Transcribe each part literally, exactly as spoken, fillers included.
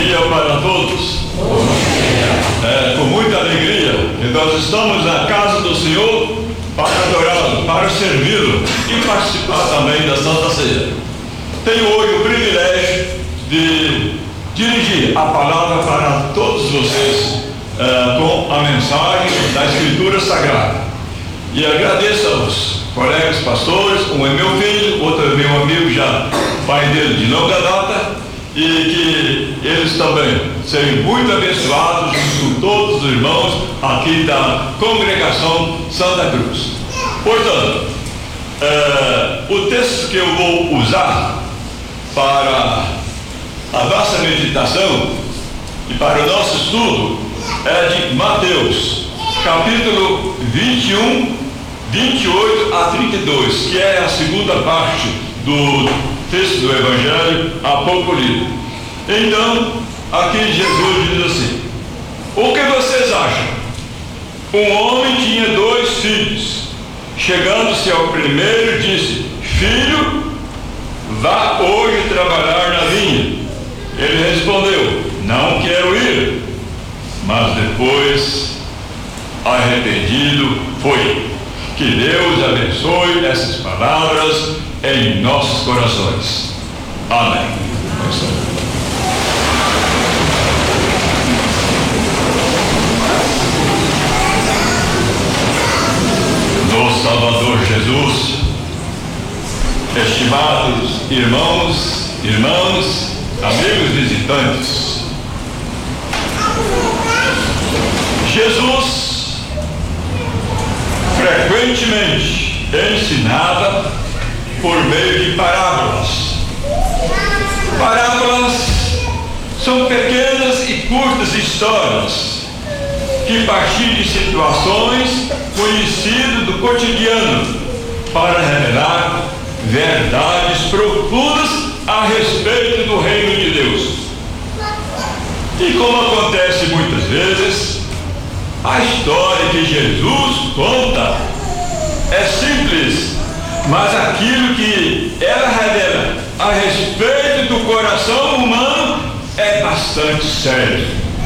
dia para todos. É com muita alegria que nós estamos na casa do Senhor para adorá-lo, para servi-lo e participar também da Santa Ceia. Tenho hoje o privilégio de dirigir a palavra para todos vocês é, com a mensagem da Escritura Sagrada. E agradeço aos colegas pastores, um é meu filho, outro é meu amigo, já pai dele de longa data, e que eles também sejam muito abençoados junto com todos os irmãos aqui da congregação Santa Cruz. Portanto, é, o texto que eu vou usar para a nossa meditação e para o nosso estudo é de Mateus, capítulo vinte e um, vinte e oito a trinta e dois, que é a segunda parte do texto do Evangelho há pouco lido. Então, aqui Jesus diz assim: o que vocês acham? Um homem tinha dois filhos. Chegando-se ao primeiro, disse: filho, vá hoje trabalhar na vinha. Ele respondeu: não quero ir. Mas depois, arrependido, foi. Que Deus abençoe essas palavras em nossos corações. Amém. No Salvador Jesus, estimados irmãos, irmãs, amigos visitantes, Jesus frequentemente ensinava por meio de parábolas. Parábolas são pequenas e curtas histórias que partilham de situações conhecidas do cotidiano para revelar verdades profundas a respeito do reino de Deus. E como acontece muitas vezes, a história que Jesus conta é simples, mas aquilo que ela revela a respeito do coração humano é bastante sério.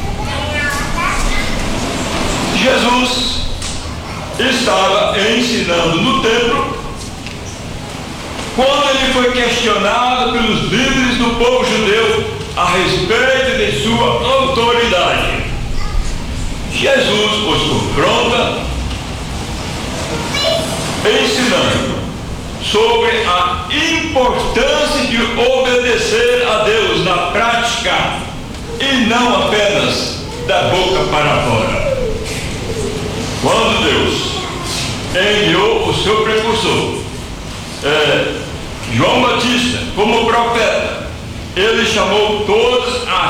Jesus estava ensinando no templo quando ele foi questionado pelos líderes do povo judeu a respeito de sua autoridade. Jesus os confronta ensinando sobre a importância de obedecer a Deus na prática e não apenas da boca para fora. Quando Deus enviou o seu precursor, é, João Batista, como profeta, ele chamou todos a